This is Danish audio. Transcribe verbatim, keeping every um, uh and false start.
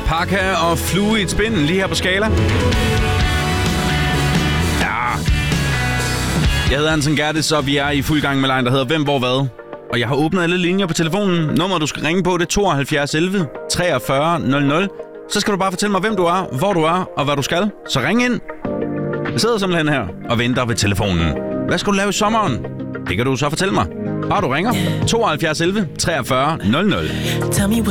Parka og Flue i et spin lige her på Skala. Ja. Jeg hedder Hansen Gerdes, og vi er i fuld gang med lejen, der hedder Hvem, Hvor, Hvad. Og jeg har åbnet alle linjer på telefonen. Nummeret, du skal ringe på, det er tooghalvfjerds elleve treogfyrre nul nul. Så skal du bare fortælle mig, hvem du er, hvor du er og hvad du skal. Så ring ind. Jeg sidder simpelthen her og venter ved telefonen. Hvad skal du lave i sommeren? Det kan du så fortælle mig. Bare du ringer. tooghalvfjerds elleve treogfyrre nul nul. Tell me what